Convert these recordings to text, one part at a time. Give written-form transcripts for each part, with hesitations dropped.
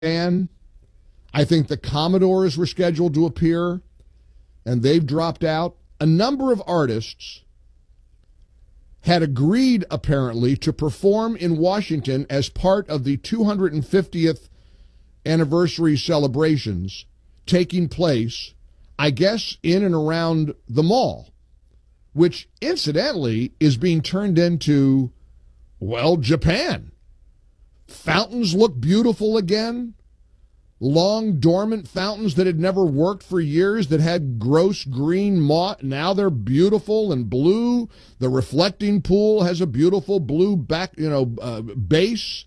Japan. I think the Commodores were scheduled to appear, and they've dropped out. A number of artists had agreed, apparently, to perform in Washington as part of the 250th anniversary celebrations taking place, I guess, in and around the mall, which, incidentally, is being turned into, well, Japan. Fountains look beautiful again. Long dormant fountains that had never worked for years that had gross green moss. Now they're beautiful and blue. The reflecting pool has a beautiful blue base.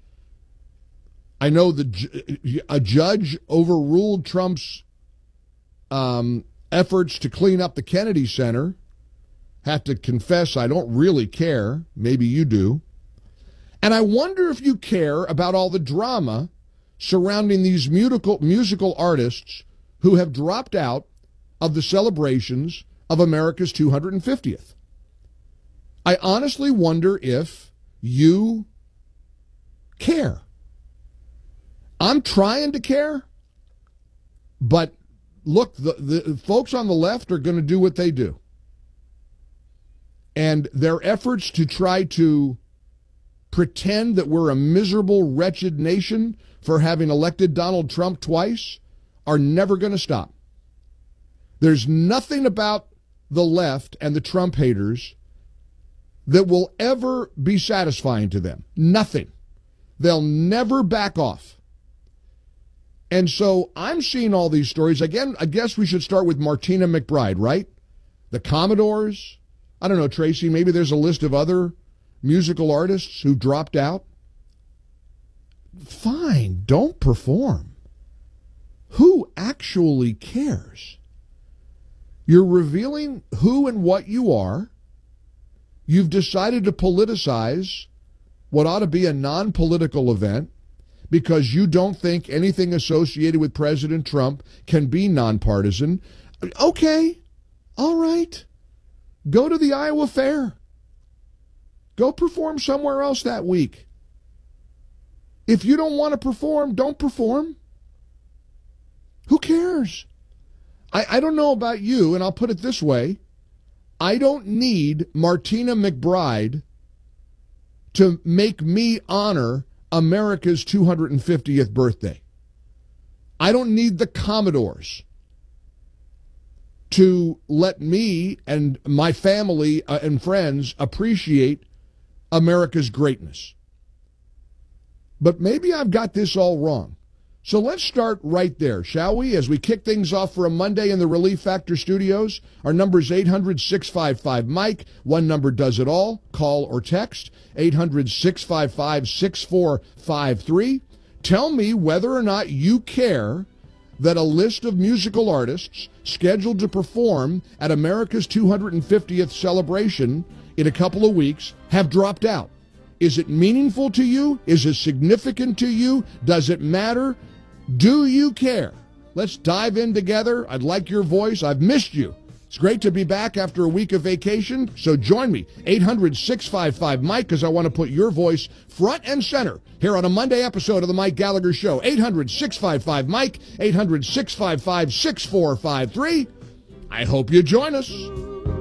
I know a judge overruled Trump's efforts to clean up the Kennedy Center. Have to confess, I don't really care. Maybe you do. And I wonder if you care about all the drama surrounding these musical artists who have dropped out of the celebrations of America's 250th. I honestly wonder if you care. I'm trying to care, but look, the folks on the left are going to do what they do. And their efforts to try to pretend that we're a miserable, wretched nation for having elected Donald Trump twice are never going to stop. There's nothing about the left and the Trump haters that will ever be satisfying to them. Nothing. They'll never back off. And so I'm seeing all these stories. Again, I guess we should start with Martina McBride, right? The Commodores. I don't know, Tracy, maybe there's a list of other musical artists who dropped out. Fine, don't perform. Who actually cares? You're revealing who and what you are. You've decided to politicize what ought to be a non-political event because you don't think anything associated with President Trump can be nonpartisan. Okay, all right. Go to the Iowa Fair. Go perform somewhere else that week. If you don't want to perform, don't perform. Who cares? I don't know about you, and I'll put it this way. I don't need Martina McBride to make me honor America's 250th birthday. I don't need the Commodores to let me and my family and friends appreciate America's greatness. But maybe I've got this all wrong. So let's start right there, shall we? As we kick things off for a Monday in the Relief Factor studios, our number is 800-655-MIKE. One number does it all. Call or text 800-655-6453. Tell me whether or not you care that a list of musical artists scheduled to perform at America's 250th celebration in a couple of weeks have dropped out. Is it meaningful to you? Is it significant to you? Does it matter? Do you care? Let's dive in together. I'd like your voice. I've missed you. It's great to be back after a week of vacation, so join me, 800-655-MIKE, because I want to put your voice front and center here on a Monday episode of The Mike Gallagher Show. 800-655-MIKE, 800-655-6453. I hope you join us.